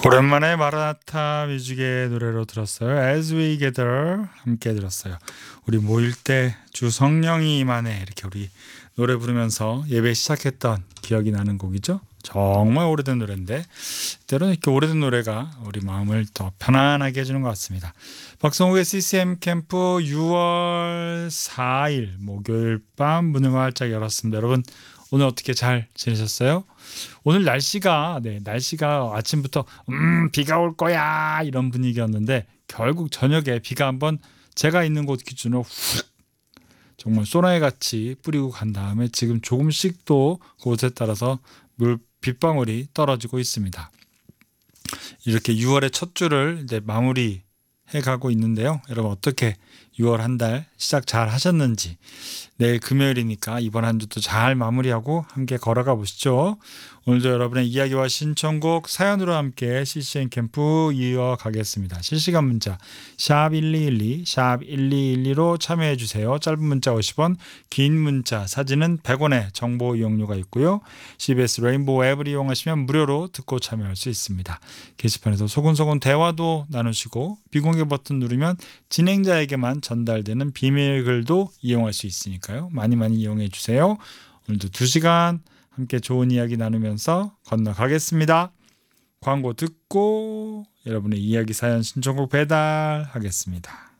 오랜만에 마라나타 뮤직의 노래로 들었어요. As We Gather 함께 들었어요. 우리 모일 때 주 성령이 임하네 이렇게 우리 노래 부르면서 예배 시작했던 기억이 나는 곡이죠. 정말 오래된 노래인데 때로는 이렇게 오래된 노래가 우리 마음을 더 편안하게 해주는 것 같습니다. 박성욱의 CCM 캠프 6월 4일 목요일 밤 문을 활짝 열었습니다. 여러분 오늘 어떻게 잘 지내셨어요? 오늘 날씨가 아침부터 비가 올 거야 이런 분위기였는데 결국 저녁에 비가 한번 제가 있는 곳 기준으로 훅 정말 소나기 같이 뿌리고 간 다음에 지금 조금씩 또 곳에 따라서 빗방울이 떨어지고 있습니다. 이렇게 6월의 첫 주를 이제 마무리해 가고 있는데요. 여러분 어떻게 6월 한 달 시작 잘 하셨는지, 내일 금요일이니까 이번 한 주도 잘 마무리하고 함께 걸어가 보시죠. 오늘도 여러분의 이야기와 신청곡 사연으로 함께 CCM 캠프 이어가겠습니다. 실시간 문자 샵 1212 샵 1212로 참여해 주세요. 짧은 문자 50원, 긴 문자 사진은 100원의 정보 이용료가 있고요. CBS 레인보우 앱을 이용하시면 무료로 듣고 참여할 수 있습니다. 게시판에서 소근소근 대화도 나누시고 비공개 버튼 누르면 진행자에게만 전달되는 비밀글도 이용할 수 있으니까요. 많이 이용해 주세요. 오늘도 2시간 함께 좋은 이야기 나누면서 건너가겠습니다. 광고 듣고 여러분의 이야기 사연 신청곡 배달하겠습니다.